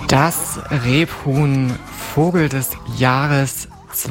Das Rebhuhn, Vogel des Jahres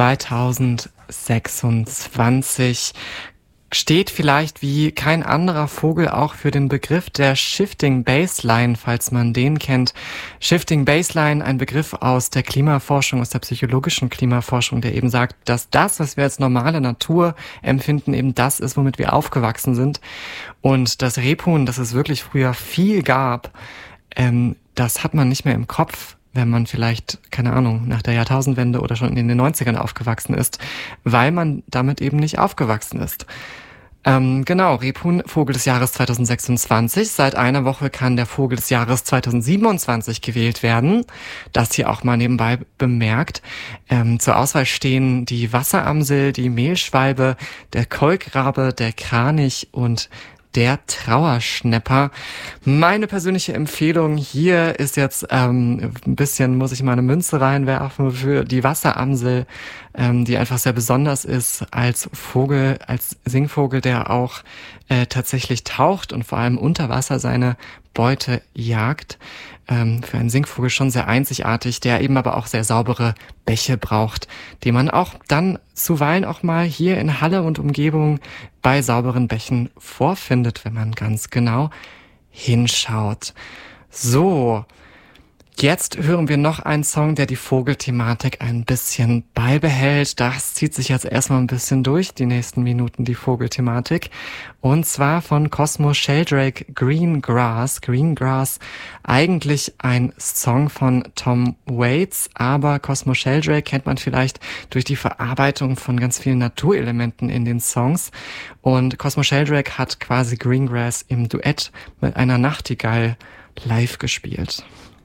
2026, steht vielleicht wie kein anderer Vogel auch für den Begriff der Shifting Baseline, falls man den kennt. Shifting Baseline, ein Begriff aus der Klimaforschung, aus der psychologischen Klimaforschung, der eben sagt, dass das, was wir als normale Natur empfinden, eben das ist, womit wir aufgewachsen sind. Und das Rebhuhn, das es wirklich früher viel gab, das hat man nicht mehr im Kopf, wenn man vielleicht, keine Ahnung, nach der Jahrtausendwende oder schon in den 90ern aufgewachsen ist, weil man damit eben nicht aufgewachsen ist. Genau, Rebhuhn, Vogel des Jahres 2026. Seit einer Woche kann der Vogel des Jahres 2027 gewählt werden. Das hier auch mal nebenbei bemerkt. Zur Auswahl stehen die Wasseramsel, die Mehlschwalbe, der Kolkrabe, der Kranich und der Trauerschnäpper. Meine persönliche Empfehlung hier ist jetzt ein bisschen, muss ich mal eine Münze reinwerfen für die Wasseramsel, die einfach sehr besonders ist als Vogel, als Singvogel, der auch tatsächlich taucht und vor allem unter Wasser seine Beute jagt. Für einen Singvogel schon sehr einzigartig, der eben aber auch sehr saubere Bäche braucht, die man auch dann zuweilen auch mal hier in Halle und Umgebung bei sauberen Bächen vorfindet, wenn man ganz genau hinschaut. So, jetzt hören wir noch einen Song, der die Vogelthematik ein bisschen beibehält. Das zieht sich jetzt erstmal ein bisschen durch, die nächsten Minuten, die Vogelthematik. Und zwar von Cosmo Sheldrake, Green Grass. Green Grass, eigentlich ein Song von Tom Waits, aber Cosmo Sheldrake kennt man vielleicht durch die Verarbeitung von ganz vielen Naturelementen in den Songs. Und Cosmo Sheldrake hat quasi Green Grass im Duett mit einer Nachtigall live gespielt.